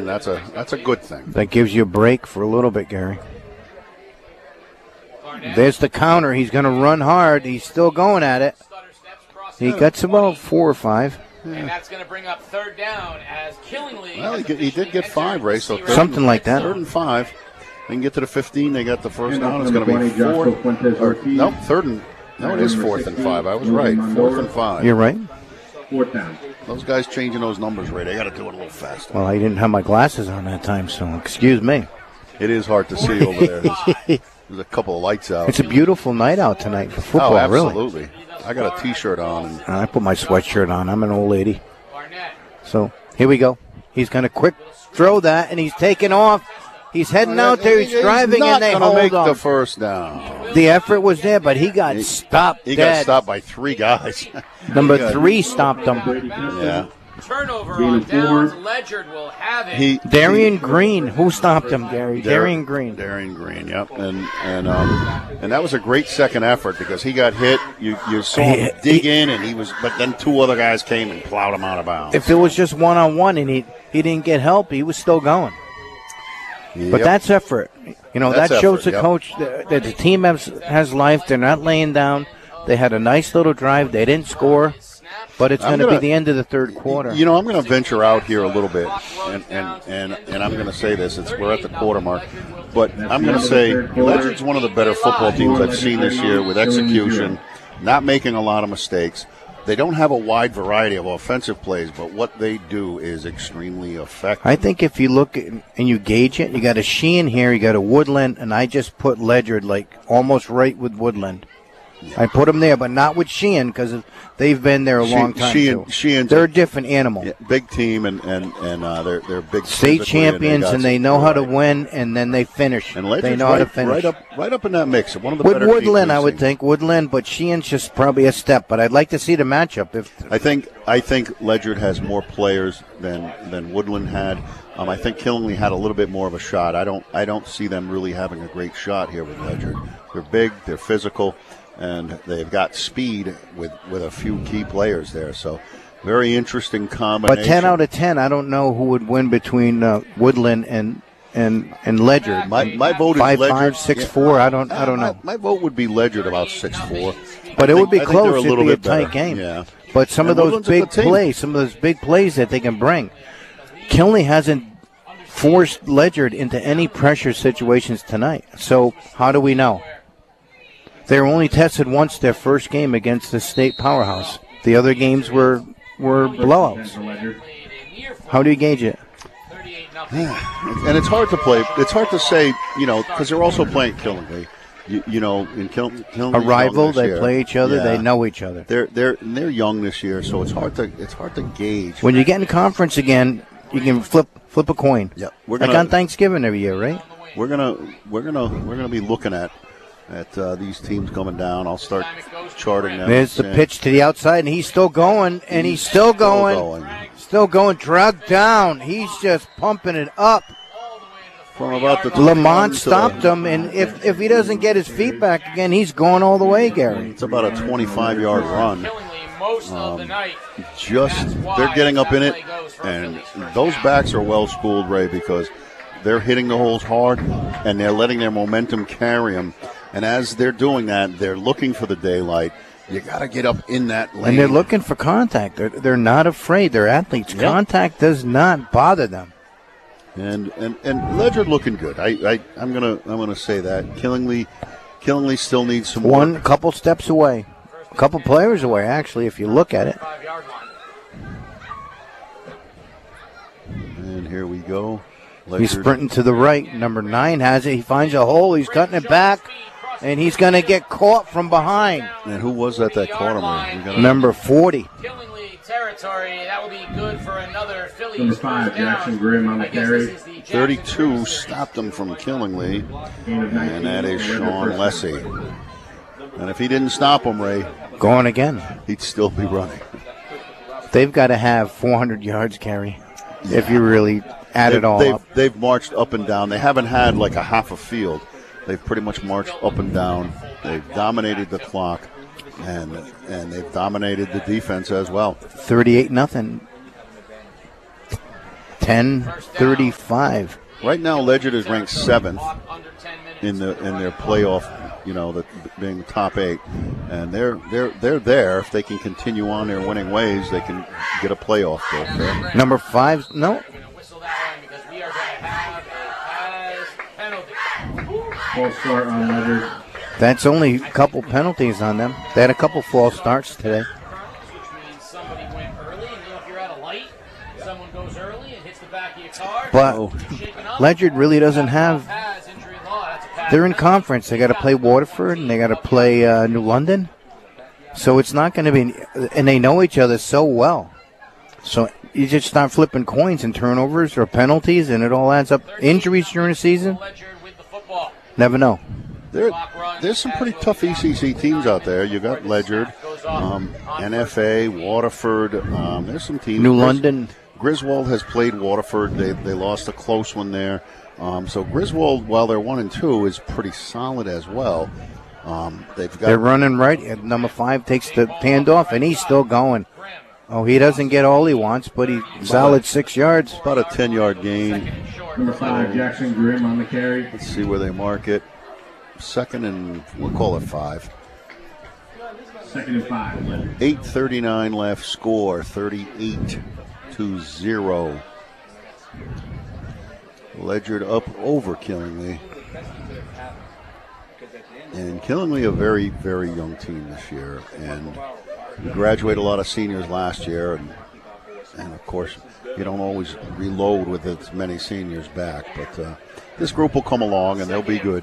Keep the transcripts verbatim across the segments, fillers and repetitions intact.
and that's a that's a good thing. That gives you a break for a little bit, Gary. There's the counter. He's going to run hard. He's still going at it. He gets about four or five. Yeah. And that's going to bring up third down as Killingly. Well, he, get, he did get five, Ray. So third something and, like that. Third and five. They can get to the fifteen. They got the first down. It's going to be four. Or, no, third and no, it is fourth and five. I was right. Fourth and five. You're right. Fourth down. Those guys changing those numbers, Ray. They got to do it a little faster. Well, I didn't have my glasses on that time, so excuse me. It is hard to see over there. There's, there's a couple of lights out. It's a beautiful night out tonight for football, oh, absolutely. really. I got a T-shirt on. And I put my sweatshirt on. I'm an old lady. So here we go. He's going to quick throw that, and he's taking off. He's heading out there. He's, he's driving, and they hold make on. the first down. The effort was there, but he got he, stopped. He dead. got stopped by three guys. Number got, three stopped him. Yeah. Turnover on downs. Ledger will have it. He, Darian he, Green. Who stopped him, Gary? Dar- Darian Green. Darian Green, yep. And and um, and that was a great second effort because he got hit. You you saw him he, dig he, in, and he was. But then two other guys came and plowed him out of bounds. If it was just one on one and he he didn't get help, he was still going. Yep. But that's effort. You know, that's that shows effort, the yep. coach that, that the team has has life. They're not laying down. They had a nice little drive. They didn't score. But it's going to be the end of the third quarter. You know, I'm going to venture out here a little bit, and and, and, and I'm going to say this. It's, we're at the quarter mark. But I'm going to say Ledger's one of the better football teams I've seen this year with execution, not making a lot of mistakes. They don't have a wide variety of offensive plays, but what they do is extremely effective. I think if you look at, and you gauge it, you got a Sheehan here, you got a Woodland, and I just put Ledger like almost right with Woodland. Yeah. I put them there, but not with Sheehan because they've been there a she, long time. Sheehan, too. Sheehan's they're a different animal. Yeah, big team, and and and uh, they're they're big state champions, and they, and they know right. how to win, and then they finish. And they know right, how to finish. Right up, right up in that mix. One of the with better Woodland, I would seen. think Woodland, but Sheehan's just probably a step. But I'd like to see the matchup. If I think I think Ledyard has more players than than Woodland had. Um, I think Killingly had a little bit more of a shot. I don't I don't see them really having a great shot here with Ledyard. They're big, they're physical. And they've got speed with, with a few key players there. So, very interesting combination. But ten out of ten, I don't know who would win between uh, Woodland and and and Ledyard. My my vote is five, Ledyard. Five, six, yeah. four. I don't I don't know. My, my vote would be Ledyard about six four. But I it think, would be I close. It'd be a tight better. game. Yeah. But some and of those Woodland's big plays, some of those big plays that they can bring. Killingly hasn't forced Ledyard into any pressure situations tonight. So how do we know? They were only tested once their first game against the state powerhouse. The other games were were blowouts. How do you gauge it? And it's hard to play. It's hard to say, you know, because they're also playing Killingly. You, you know, in Kill, Killingly, a rival, they year. play each other. Yeah. They know each other. They're they're they're young this year, so it's hard to it's hard to gauge. When you get in conference again, you can flip flip a coin. Yeah, we're gonna, like on Thanksgiving every year, right? We're gonna we're gonna we're gonna be looking at. At uh, these teams coming down. I'll start charting them. There's the pitch to the outside, and he's still going, and he's, he's still, going, still going. Still going, dragged down. He's just pumping it up. From about the Lamont stopped him, and if, if he doesn't get his feet back again, he's going all the way, Gary. It's about a twenty-five-yard run. Um, just, they're getting up in it, and those backs are well-schooled, Ray, because they're hitting the holes hard, and they're letting their momentum carry them. And as they're doing that, they're looking for the daylight. You got to get up in that lane. And they're looking for contact. They're, they're not afraid. They're athletes. Yep. Contact does not bother them. And and and Ledyard looking good. I, I I'm gonna I'm gonna say that. Killingly, Killingly still needs some one work. couple steps away, a couple players away. Actually, if you look at it. And here we go. Ledyard. He's sprinting to the right. Number nine has it. He finds a hole. He's cutting it back. And he's going to get caught from behind. And who was that that caught him? Gonna... Number forty. Killingly territory. That will be good for another Phillies. Number five, Jackson Grimm on the carry. thirty-two stopped him from Killingly. And that is Sean Lessie. And if he didn't stop him, Ray. Going again. He'd still be running. They've got to have four hundred yards carry. Yeah. If you really add they've, it all they've, up. They've marched up and down. They haven't had like a half a field. They've pretty much marched up and down. They've dominated the clock, and and they've dominated the defense as well. thirty-eight nothing. ten thirty-five. Right now, Ledyard is ranked seventh in the in their playoff. You know, the, being top eight, and they're they're they're there. If they can continue on their winning ways, they can get a playoff berth there. Number five, no. False start on Ledyard. That's only a couple penalties on them. They had a couple false starts today. But Ledyard really doesn't have. They're in conference. They got to play Waterford and they got to play uh, New London. So it's not going to be, and they know each other so well. So you just start flipping coins and turnovers or penalties, and it all adds up. Injuries during the season, never know. There, there's some pretty tough E C C teams out there. You got Ledyard, um, N F A, Waterford. Um, there's some teams. New London. Griswold has played Waterford. They they lost a close one there. Um, so Griswold, while they're one and two, is pretty solid as well. Um, they've got. They're running right. And number five takes the handoff, and he's still going. Oh, he doesn't get all he wants, but he's solid six yards. About a ten-yard gain. Number five, Jackson Grimm on the carry. Let's see where they mark it. Second and we'll call it five. Second and five. eight thirty-nine left. Score thirty-eight to zero. Ledyard up over Killingly. And Killingly, a very, very young team this year. And we graduated a lot of seniors last year. And, and of course, you don't always reload with as many seniors back. But uh, this group will come along and they'll be good.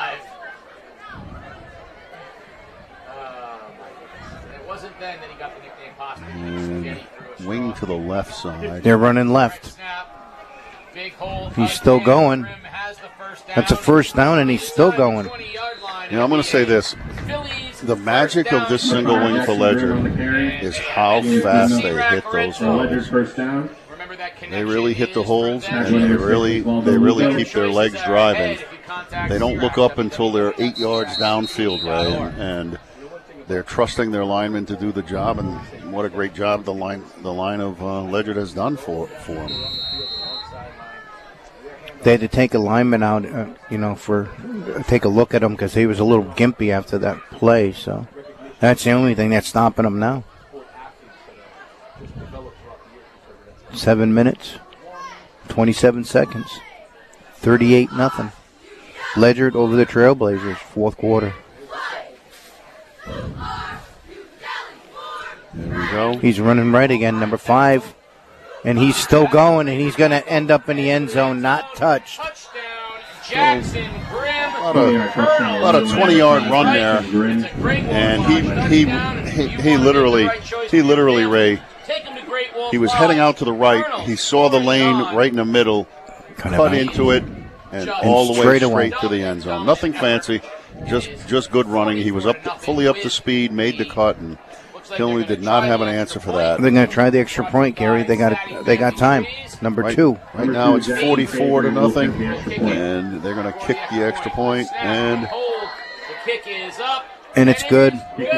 And wing to the left side. They're running left. He's still going. That's a first down, and he's still going. You know, I'm going to say this. The magic of this single wing for Ledyard is how fast they hit those holes. They really hit the holes, and they really, they really keep their legs driving. They don't look up until they're eight yards downfield, right? And they're trusting their linemen to do the job, and what a great job the line, the line of uh, Ledyard has done for for them. They had to take a lineman out, uh, you know, for uh, take a look at him because he was a little gimpy after that play. So that's the only thing that's stopping him now. Seven minutes, twenty-seven seconds, thirty-eight nothing. Ledyard over the Trailblazers, fourth quarter. There we go. He's running right again, number five. And he's still going, and he's going to end up in the end zone, not touched. Jackson Grimm. About a twenty-yard run there, and he he he, he literally he literally Ray. He was heading out to the right. He saw the lane right in the middle, cut into it, and all the way straight to the end zone. Nothing fancy, just just good running. He was up to, fully up to speed, made the cut, and Killingly did not have an answer for that. They're going to try the extra point, Gary. They got it, they got time. Number right, two. Right now it's forty-four to nothing, and they're going to kick the extra point, and the kick is up. And it's good.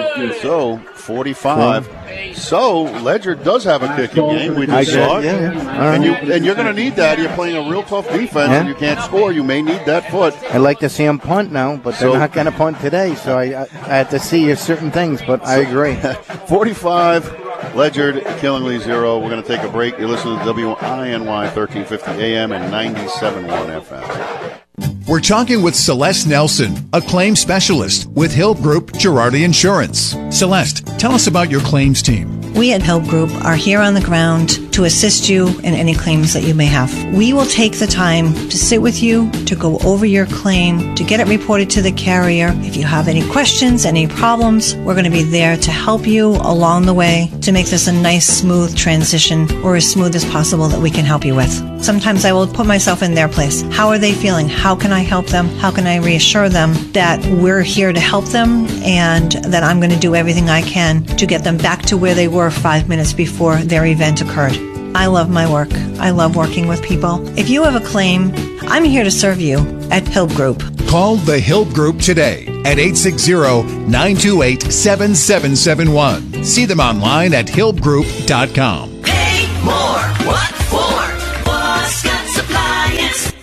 So forty-five. So Ledyard does have a kicking game. We just saw it. Yeah, yeah. And you and you're going to need that. You're playing a real tough defense, yeah. and you can't score. You may need that foot. I'd like to see them punt now, but they're So- not going to punt today. So I, I, I had to see certain things, but I agree. forty-five, Ledyard, Killingly zero. We're going to take a break. You're listening to W I N Y thirteen fifty A M and ninety-seven point one F M. We're talking with Celeste Nelson, a claims specialist with Hill Group Girardi Insurance. Celeste, tell us about your claims team. We at Hill Group are here on the ground to assist you in any claims that you may have. We will take the time to sit with you, to go over your claim, to get it reported to the carrier. If you have any questions, any problems, we're going to be there to help you along the way to make this a nice, smooth transition, or as smooth as possible that we can help you with. Sometimes I will put myself in their place. How are they feeling? How can I help them? How can I reassure them that we're here to help them and that I'm going to do everything I can to get them back to where they were five minutes before their event occurred? I love my work. I love working with people. If you have a claim, I'm here to serve you at Hill Group. Call the Hill Group today at eight six zero, nine two eight, seven seven seven one. See them online at hill group dot com. Pay more. What for?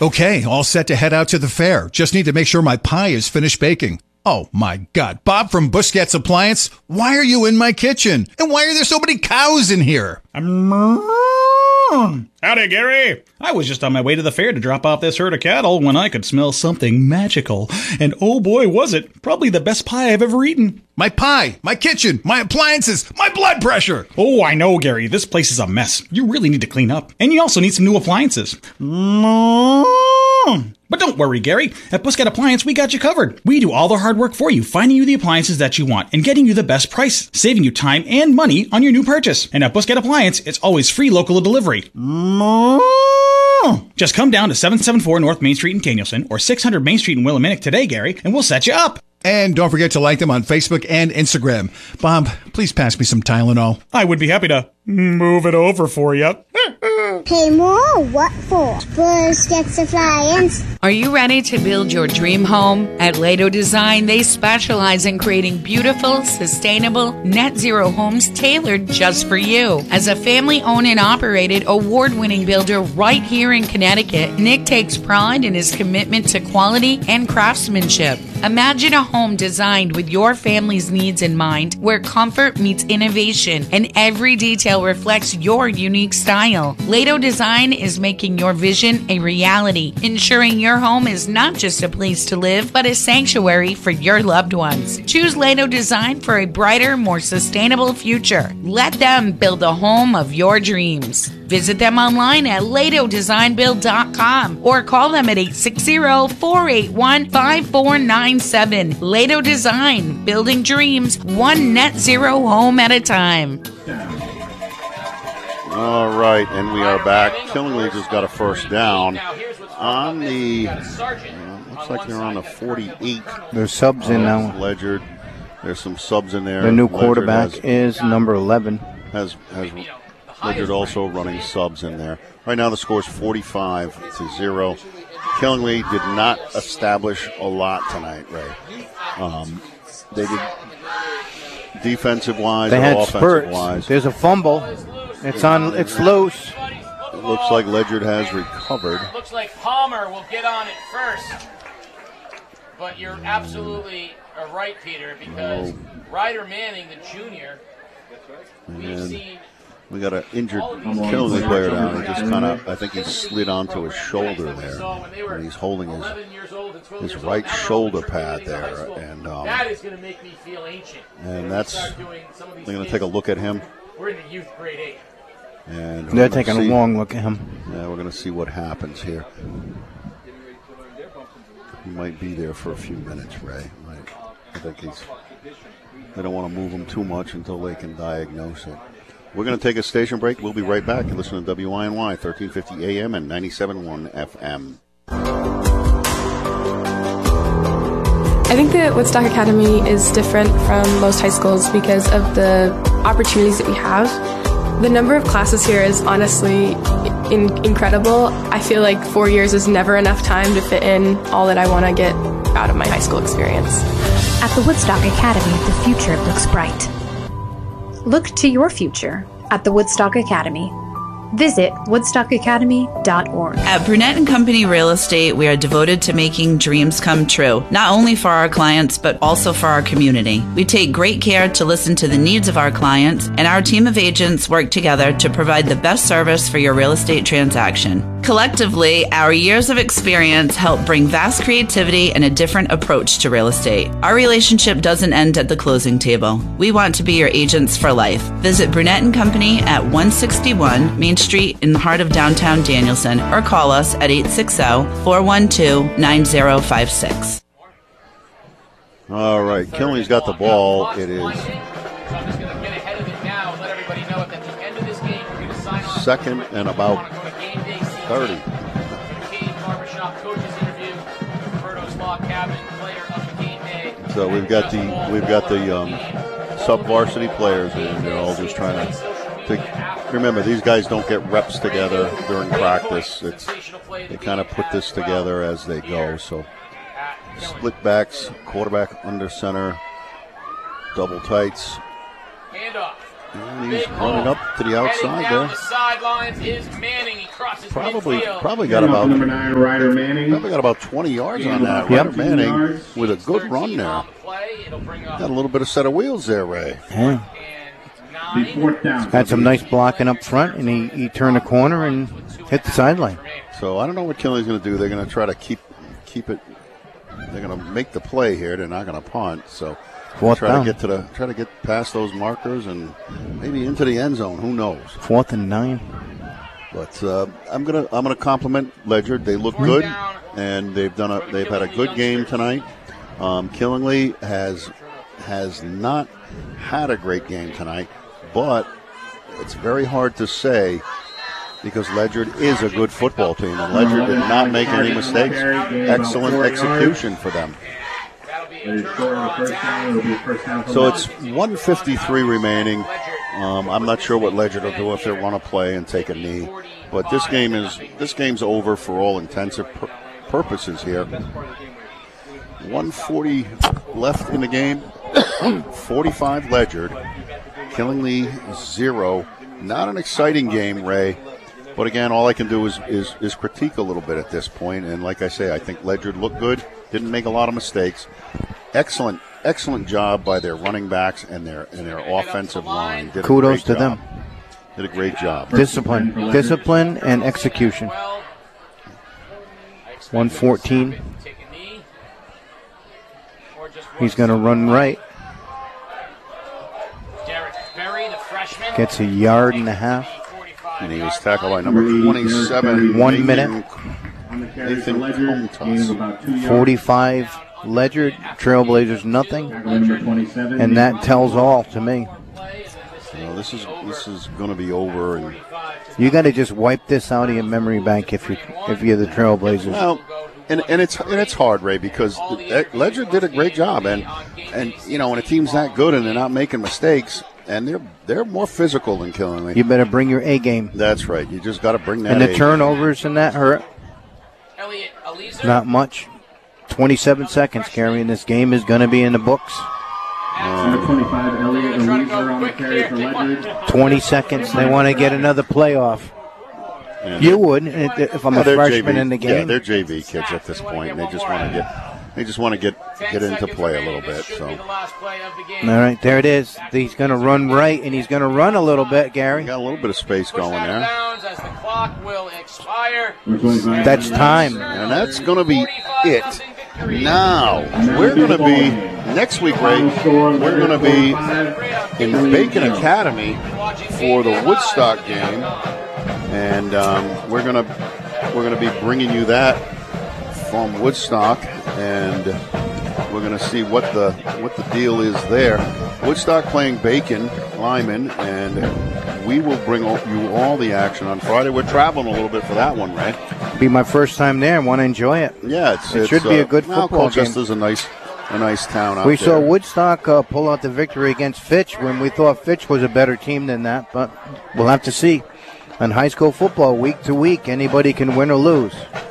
Okay, all set to head out to the fair. Just need to make sure my pie is finished baking. Oh my God, Bob from Busquets Appliance, why are you in my kitchen? And why are there so many cows in here? Howdy, Gary. I was just on my way to the fair to drop off this herd of cattle when I could smell something magical. And oh boy, was it. Probably the best pie I've ever eaten. My pie, my kitchen, my appliances, my blood pressure. Oh, I know, Gary. This place is a mess. You really need to clean up. And you also need some new appliances. But don't worry, Gary. At Busquets Appliance, we got you covered. We do all the hard work for you, finding you the appliances that you want and getting you the best price, saving you time and money on your new purchase. And at Busquets Appliance, it's always free local delivery. Just come down to seven seventy-four North Main Street in Danielson or six hundred Main Street in Willamette today, Gary, and we'll set you up. And don't forget to like them on Facebook and Instagram. Bob, please pass me some Tylenol. I would be happy to move it over for you. Hey, Mo, what for? Busquets Appliance. Are you ready to build your dream home? At Lado Design, they specialize in creating beautiful, sustainable, net zero homes tailored just for you. As a family-owned and operated, award-winning builder right here in Connecticut, Nick takes pride in his commitment to quality and craftsmanship. Imagine a home designed with your family's needs in mind, where comfort meets innovation and every detail reflects your unique style. Lado Design is making your vision a reality, ensuring your home is not just a place to live, but a sanctuary for your loved ones. Choose Lado Design for a brighter, more sustainable future. Let them build the home of your dreams. Visit them online at lado design build dot com or call them at eight six zero, four eight one, five four nine seven. Lado Design, building dreams, one net zero home at a time. All right, and we are back. Killingly just got a first down on the, uh, looks like they're on the forty-eight. There's subs in uh, now. Ledger. There's some subs in there. The new Ledger quarterback has, is number eleven. Has, has Ledger also running subs in there. Right now the score is forty-five to zero. Killingly did not establish a lot tonight, Ray. Um, they did defensive-wise They or had offensive-wise. spurts. There's a fumble. It's on. It's loose. It looks like Ledger has recovered. Looks like Palmer will get on it first. But you're absolutely right, Peter, because Oh. Ryder Manning, the junior, we've And seen we got an injured Killingly player down. He just kind of, I think he slid onto his shoulder there, and he's holding his his right shoulder pad there, and um, that is going to make me feel ancient. and that's they're going to take a look at him. We're in the youth grade eight. And They're we're gonna taking see- a long look at him. Yeah, we're going to see what happens here. He might be there for a few minutes, Ray. Right. I think he's. They don't want to move him too much until they can diagnose it. We're going to take a station break. We'll be right back. You're listening to W I N Y, thirteen fifty A M and ninety-seven point one F M. I think that Woodstock Academy is different from most high schools because of the opportunities that we have. The number of classes here is honestly in- incredible. I feel like four years is never enough time to fit in all that I want to get out of my high school experience. At the Woodstock Academy, the future looks bright. Look to your future at the Woodstock Academy. Visit woodstock academy dot org. At Brunette and Company Real Estate, we are devoted to making dreams come true, not only for our clients, but also for our community. We take great care to listen to the needs of our clients, and our team of agents work together to provide the best service for your real estate transaction. Collectively, our years of experience help bring vast creativity and a different approach to real estate. Our relationship doesn't end at the closing table. We want to be your agents for life. Visit Brunette and Company at one sixty-one Main Street in the heart of downtown Danielson, or call us at eight six zero, four one two, nine zero five six. All right, Killingly's got the ball. It is second and about thirty. So we've got the we've got the um, sub-varsity players, and they're all just trying to, to. Remember, these guys don't get reps together during practice. It's they kind of put this together as they go. So split backs, quarterback under center, double tights, And he's running up to the outside Heading down there. the sidelines is Manning. He crosses Probably, midfield. probably got about number nine, Ryder Manning. probably got about twenty yards on that. Yep. Ryder Manning with a good run there. On the play. It'll bring up Got a little bit of set of wheels there, Ray. Yeah. The fourth down. Had some nice blocking up front, and he, he turned the corner and hit the sideline. So I don't know what Kinley's going to do. They're going to try to keep keep it. They're going to make the play here. They're not going to punt. So Fourth try down. to get to the try to get past those markers and maybe into the end zone. Who knows? Fourth and nine. But uh, I'm gonna I'm gonna compliment Ledyard. They look good, and they've done a they've had a good game tonight. Um, Killingly has has not had a great game tonight, but it's very hard to say because Ledyard is a good football team, and Ledyard did not make any mistakes. Excellent execution for them. So it's one fifty-three remaining. Um, I'm not sure what Ledyard will do if they want to play and take a knee, but this game is this game's over for all intensive pur- purposes here. one forty left in the game. forty-five Ledyard. Killingly zero. Not an exciting game, Ray. But again, all I can do is, is is critique a little bit at this point. And like I say, I think Ledyard looked good. Didn't make a lot of mistakes. Excellent, excellent job by their running backs and their and their offensive line. Did a Kudos great to job. them. Did a great job. Discipline, discipline, and execution. one fourteen. He's going to run right. Gets a yard and a half. And he was tackled by number twenty-seven. One minute. Nathan Comtas. forty-five Ledyard, Trailblazers nothing. And that tells all to me. So this is this is going to be over. And You got to just wipe this out of your memory bank if you if you're the Trailblazers. well, and and it's and it's hard, Ray, because Ledyard did a great job, and and you know when a team's that good and they're not making mistakes, and they're they're more physical than Killingly. You better bring your A game. That's right. You just got to bring that. And the A. turnovers and that hurt. Not much. twenty-seven seconds, Gary, and this game is going to be in the books. Number twenty-five, Elliott Eliezer on the carry for Ledyard. twenty seconds. They want to get another playoff. Yeah. You would if I'm Yeah, a they're freshman J V. in the Yeah, game. they're J V kids at this point, and they just want to get they just want to get get into play a little bit. So All right, there it is. He's going to run right, and he's going to run a little bit, Gary. got a little bit of space going there, As the clock will expire. That's time. and that's going to be it. Now we're going to be next week, Ray. We're going to be in Bacon Academy for the Woodstock game, and um, we're going to we're going to be bringing you that from Woodstock, and we're going to see what the what the deal is there. Woodstock playing Bacon Lyman, and we will bring you all the action on Friday. We're traveling a little bit for that one, Ray. Be my first time there. I want to enjoy it. Yeah, it's, It it's, should be uh, a good well, football game. Colchester's a nice, a nice town out We there. saw Woodstock uh, pull out the victory against Fitch when we thought Fitch was a better team than that, but we'll have to see. On high school football, week to week, anybody can win or lose,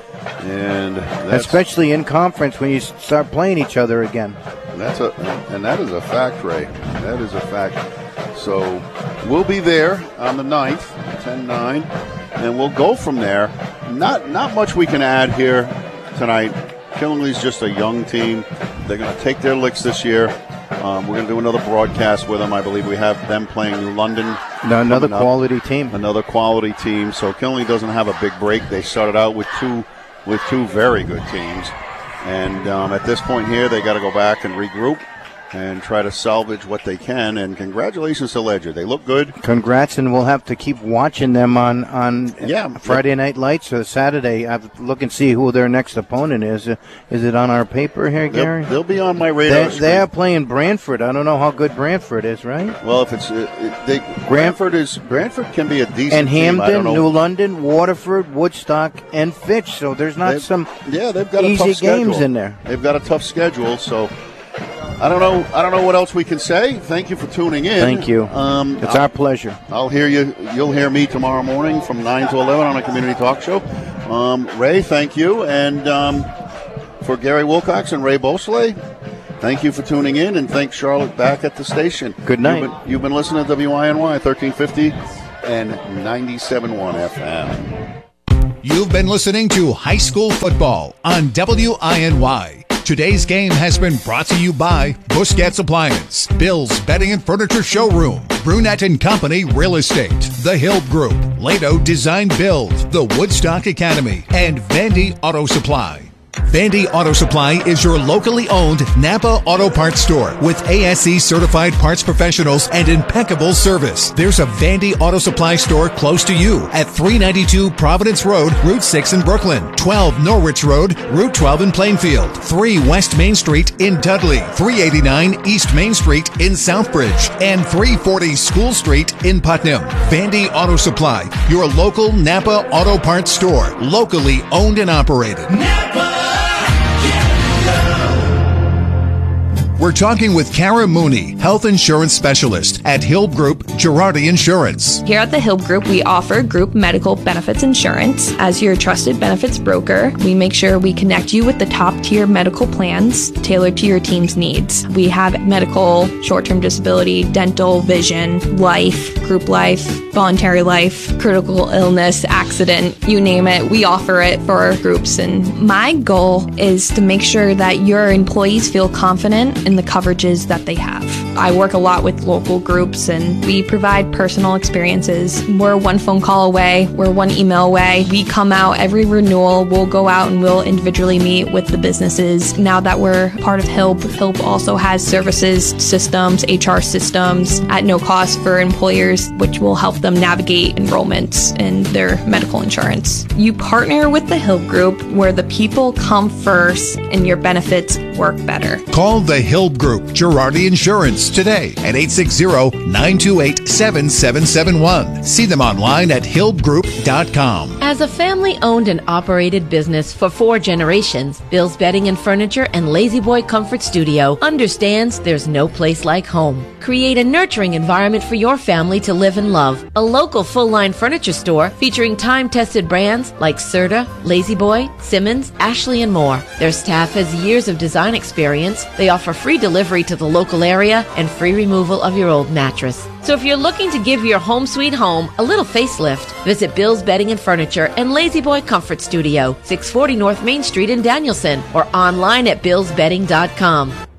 and that's, especially in conference when you s- start playing each other again. that's a and that is a fact, Ray. That is a fact. So we'll be there on the ninth, ten nine, and we'll go from there. Not not much we can add here tonight. Killingly's just a young team. They're going to take their licks this year. Um, we're going to do another broadcast with them. I believe we have them playing New London. No, another coming up. quality team. Another quality team. So Killingly doesn't have a big break. They started out with two with two very good teams, and um, at this point here, they got to go back and regroup and try to salvage what they can. And congratulations to Ledyard. They look good. Congrats, and we'll have to keep watching them on, on Yeah. Friday Night Lights or Saturday. I have to look and see who their next opponent is. Uh, Is it on our paper here, Gary? They'll, they'll be on my radar They, screen. they are playing Brantford. I don't know how good Brantford is, right? Well, if it's uh, it, they, Brantford is Brantford can be a decent And team. I Hamden, don't know. New London, Waterford, Woodstock, and Fitch. So there's not They've- some yeah, they've got a easy tough schedule. games in there. They've got a tough schedule, so I don't know. I don't know what else we can say. Thank you for tuning in. Thank you. Um, It's I'll, our pleasure. I'll hear you. You'll hear me tomorrow morning from nine to eleven on a community talk show. Um, Ray, thank you, and um, for Gary Wilcox and Ray Beausoleil, Thank you for tuning in, and thanks Charlotte back at the station. Good night. You've been, you've been listening to W I N Y thirteen fifty and ninety-seven point one F M. You've been listening to High School Football on W I N Y. Today's game has been brought to you by Busquets Appliance, Bill's Bedding and Furniture Showroom, Brunette and Company Real Estate, The Hill Group, Lato Design Build, the Woodstock Academy, and Vandy Auto Supply. Vandy Auto Supply is your locally owned Napa Auto Parts store with A S E certified parts professionals and impeccable service. There's a Vandy Auto Supply store close to you at three ninety-two Providence Road, Route six in Brooklyn, twelve Norwich Road, Route twelve in Plainfield, three West Main Street in Dudley, three eighty-nine East Main Street in Southbridge, and three forty School Street in Putnam. Vandy Auto Supply, your local Napa Auto Parts store, locally owned and operated. Napa! We're talking with Kara Mooney, health insurance specialist at Hill Group Girardi Insurance. Here at the Hill Group, we offer group medical benefits insurance. As your trusted benefits broker, we make sure we connect you with the top tier medical plans tailored to your team's needs. We have medical, short-term disability, dental, vision, life, group life, voluntary life, critical illness, accident, you name it. We offer it for our groups. And my goal is to make sure that your employees feel confident in the coverages that they have. I work a lot with local groups and we provide personal experiences. We're one phone call away. We're one email away. We come out every renewal. We'll go out and we'll individually meet with the businesses. Now that we're part of H I L P, H I L P also has services, systems, H R systems at no cost for employers, which will help them navigate enrollments in their medical insurance. You partner with the H I L P Group where the people come first and your benefits work better. Call the H I L P Group Girardi Insurance today at eight six zero, nine two eight, seven seven seven one. See them online at hilb group dot com. As a family-owned and operated business for four generations, Bill's Bedding and Furniture and Lazy Boy Comfort Studio understands there's no place like home. Create a nurturing environment for your family to live and love. A local full-line furniture store featuring time-tested brands like Serta, Lazy Boy, Simmons, Ashley, and more. Their staff has years of design experience. They offer free delivery to the local area and free removal of your old mattress. So if you're looking to give your home sweet home a little facelift, visit Bill's Bedding and Furniture and Lazy Boy Comfort Studio, six forty North Main Street in Danielson, or online at bills bedding dot com.